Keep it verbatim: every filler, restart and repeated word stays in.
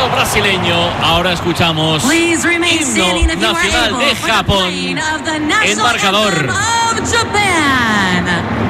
himno brasileño. Ahora escuchamos himno nacional de Japón en marcador.